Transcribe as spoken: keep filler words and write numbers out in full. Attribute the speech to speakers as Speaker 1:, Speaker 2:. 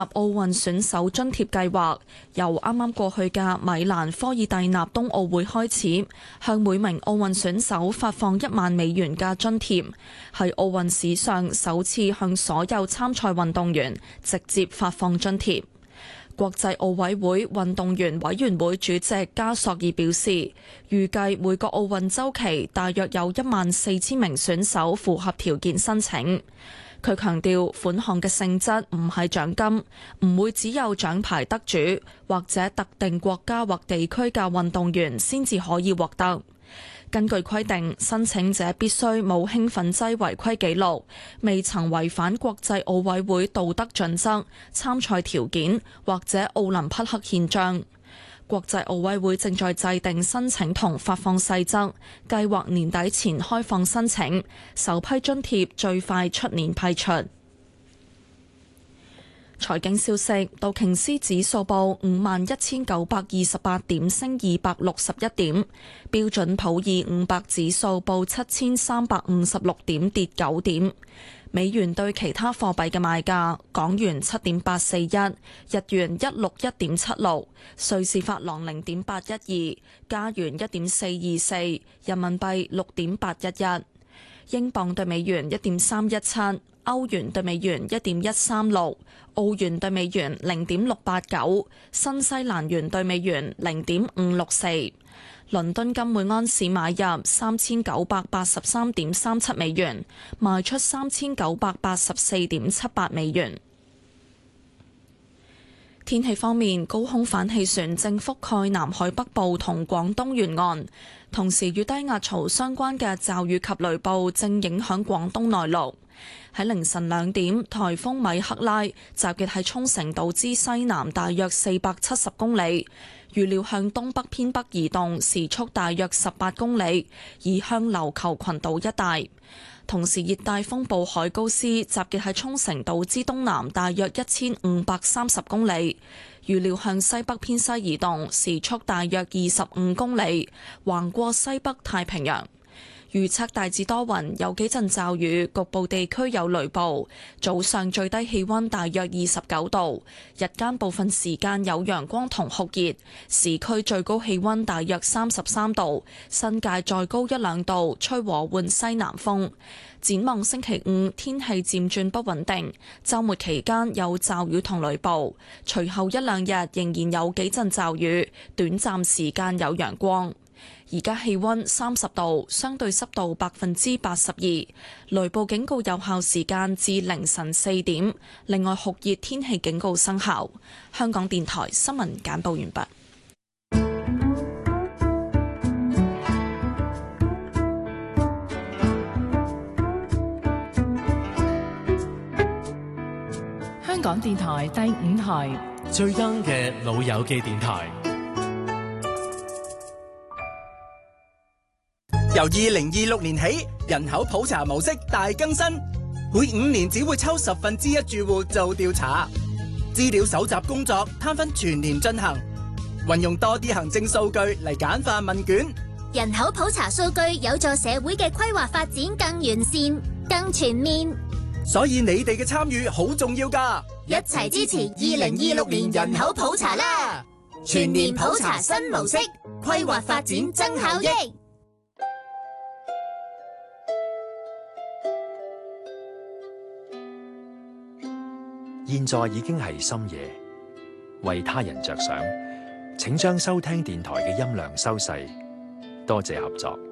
Speaker 1: 奧運選手津貼計劃由啱啱過去嘅米蘭科爾蒂納冬奧會開始，向每名奧運選手發放一萬美元嘅津貼，係奧運史上首次向所有參賽運動員直接發放津貼。國際奧委會運動員委員會主席加索爾表示，預計每個奧運週期大約有一萬四千名選手符合條件申請。佢強調款項嘅性質唔係獎金，唔會只有獎牌得主或者特定國家或地區嘅運動員先至可以獲得。根據規定，申請者必須冇興奮劑違規記錄，未曾違反國際奧委會道德準則、參賽條件或者奧林匹克憲章。國際奧委會正在制定申請同發放細則，計劃年底前開放申請，首批津貼最快出年批出。財經消息，道瓊斯指數報五萬一千九百二十八點，升二百六十一點；標準普爾五百指數報七千三百五十六點，跌九點。美元對其他貨幣嘅賣價：港元七點八四一，日元一六一點七六，瑞士法郎零點八一二，加元一點四二四，人民幣六點八一一，英鎊對美元一點三一七，歐元對美元一點一三六，澳元對美元零點六八九，新西蘭元對美元零點五六四。倫敦金每安士買入三千九百八十三點三七美元，賣出三千九百八十四點七八美元。天氣方面，高空反氣旋正覆蓋南海北部同廣東沿岸，同時與低壓槽相關嘅驟雨及雷暴正影響廣東內陸。喺凌晨兩點，颱風米克拉集結喺沖繩島之西南大約四百七十公里，預料向東北偏北移動，時速大約十八公里，移向琉球群島一帶。同時，熱帶風暴海高斯集結喺沖繩島之東南大約一千五百三十公里，預料向西北偏西移動，時速大約二十五公里，橫過西北太平洋。預測大致多雲，有幾陣驟雨，局部地區有雷暴。早上最低氣溫大約二十九度，日間部分時間有陽光同酷熱，市區最高氣溫大約三十三度，新界再高一兩度，吹和緩西南風。展望星期五，天氣漸轉不穩定，週末期間有驟雨同雷暴，隨後一兩日仍然有幾陣驟雨，短暫時間有陽光。而家氣溫三十度，相對濕度百分之八十二，雷暴警告有效時間至凌晨四點。另外，酷熱天氣警告生效。香港電台新聞簡報完畢。
Speaker 2: 香港電台第五台
Speaker 3: 最 young 嘅老友記電台。
Speaker 4: 由二零二六年起，人口普查模式大更新，每五年只會抽十分之一住戶做調查，資料搜集工作攤分全年進行，運用多啲行政數據嚟簡化問卷。
Speaker 5: 人口普查數據有助社會嘅規劃發展更完善、更全面，
Speaker 4: 所以你哋嘅參與好重要㗎，
Speaker 5: 一齊支持二零二六年人口普查啦！全年普查新模式，規劃發展增效益。
Speaker 6: 現在已經係深夜，為他人着想，請將收聽電台嘅音量收細，多謝合作。